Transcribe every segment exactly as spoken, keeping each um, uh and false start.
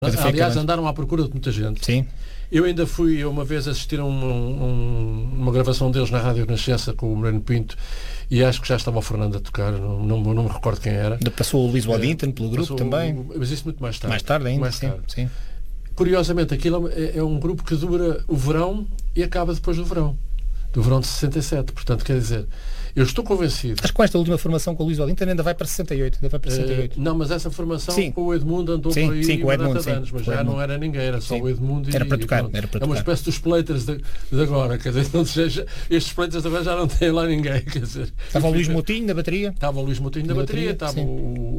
Aliás, andaram à procura de muita gente. Sim. Eu ainda fui uma vez assistir a um, um, uma gravação deles na Rádio Renascença com o Moreno Pinto e acho que já estava o Fernando a tocar, não, não, não me recordo quem era. Passou o Luís Waddington é, pelo grupo também. O, mas isso muito mais tarde. Mais tarde ainda, mais sim, tarde. sim. Curiosamente, aquilo é, é um grupo que dura o verão e acaba depois do verão. Do verão de sessenta e sete. Portanto, quer dizer, eu estou convencido. Acho que com esta última formação com o Luís Waddington ainda vai para sessenta e oito. Ainda vai para sessenta e oito. Uh, não, mas essa formação sim. com o Edmundo andou sim, por aí sim, com o Edmundo, data de anos, mas já Edmundo. não era ninguém, era só sim. o Edmundo e, era para tocar, e, era para é uma tocar. espécie dos Platers de, de agora, quer dizer, não seja, estes Platers agora já não têm lá ninguém, quer dizer. Estava o Luís Moutinho da bateria. Estava o Luís Moutinho da bateria, bateria estava o,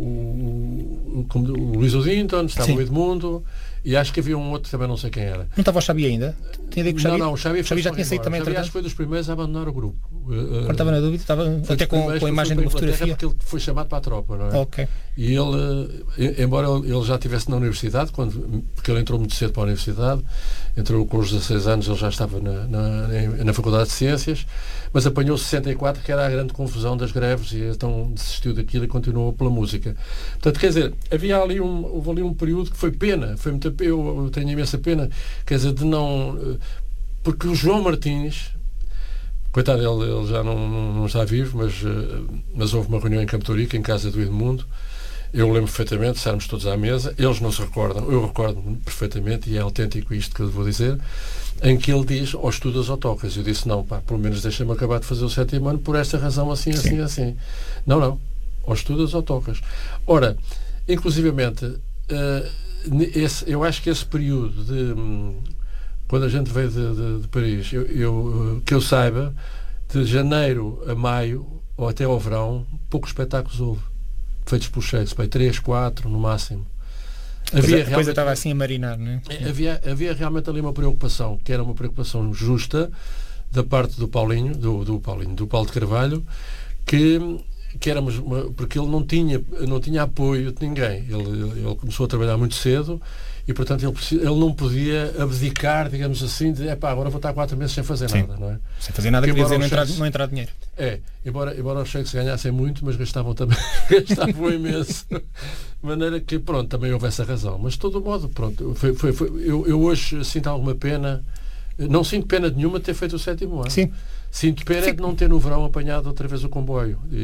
o, o, o Luís Waddington, estava sim. o Edmundo. E acho que havia um outro, também não sei quem era. Não estava o Xabi ainda? Tinha ideia que o Xabi, não, não, o Xabi, o Xabi já tinha saído também. O Xabi acho que foi dos primeiros a abandonar o grupo. Agora estava na dúvida, estava até com, com a imagem de uma fotografia. Porque ele foi chamado para a tropa, não é? Ok. E ele, embora ele já estivesse na universidade, quando, porque ele entrou muito cedo para a universidade, entrou com os dezasseis anos, ele já estava na, na, na Faculdade de Ciências, mas apanhou sessenta e quatro, que era a grande confusão das greves, e então desistiu daquilo e continuou pela música. Portanto, quer dizer, havia ali um, houve ali um período que foi pena, foi muito, eu tenho imensa pena, quer dizer, de não... Porque o João Martins, coitado, ele, ele já não, não está vivo, mas, mas houve uma reunião em Campo de Ourique, em casa do Edmundo. Eu lembro perfeitamente, estávamos todos à mesa, eles não se recordam, eu recordo-me perfeitamente, e é autêntico isto que eu vou dizer, em que ele diz, ou estudas ou tocas. Eu disse, não, pá, pelo menos deixa-me acabar de fazer o sétimo ano por esta razão, assim, assim, assim. Não, não, ou estudas ou tocas. Ora, inclusivamente, uh, esse, eu acho que esse período de... Um, quando a gente veio de, de, de Paris, eu, eu, que eu saiba, de janeiro a maio, ou até ao verão, poucos espetáculos houve. Feitos por Shakespeare, três, quatro no máximo. Havia depois eu estava assim a marinar, não é? Havia, havia realmente ali uma preocupação, que era uma preocupação justa da parte do Paulinho, do, do Paulinho, do Paulo de Carvalho, que, que éramos, porque ele não tinha, não tinha apoio de ninguém. Ele, ele começou a trabalhar muito cedo e, portanto, ele, ele não podia abdicar, digamos assim, de epá, agora vou estar quatro meses sem fazer Sim. nada, não é? Sem fazer nada, quer dizer, não entrar, não entrar dinheiro. É, embora, embora os cheques ganhassem muito, mas gastavam também, gastavam imenso. De maneira que, pronto, também houve essa razão. Mas, de todo modo, pronto, foi, foi, foi, eu, eu hoje sinto alguma pena, não sinto pena nenhuma de ter feito o sétimo ano. Sim. Sinto pena Sim. de não ter no verão apanhado outra vez o comboio. E,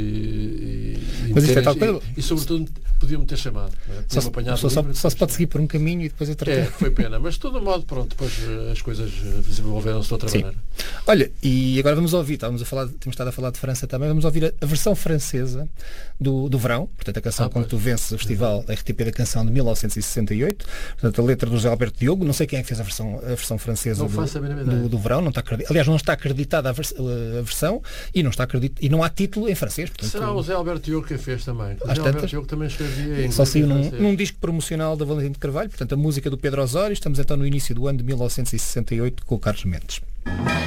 e, mas isto é tal e, e, sobretudo, podiam-me ter chamado. É? Só, se, apanhado só, só, só se pode seguir por um caminho e depois outra. É, foi pena. Mas, de todo modo, pronto, depois as coisas desenvolveram-se de outra Sim. maneira. Olha, e agora vamos ouvir, estávamos a falar, temos estado a falar de França também, vamos ouvir a, a versão francesa do, do Verão, portanto a canção ah, com que tu vences o festival da R T P da canção de mil novecentos e sessenta e oito, portanto a letra do José Alberto Diogo, não sei quem é que fez a versão, a versão francesa não do, do, do Verão, não está, aliás não está acreditada a, vers, a versão e não, está acredit, e não há título em francês. Portanto, será o José Alberto Diogo que fez também? O José Alberto Diogo também escrevia em só saiu num, num disco promocional da Valentim de Carvalho, portanto a música do Pedro Osório, estamos então no início do ano de mil novecentos e sessenta e oito com o Carlos Mendes.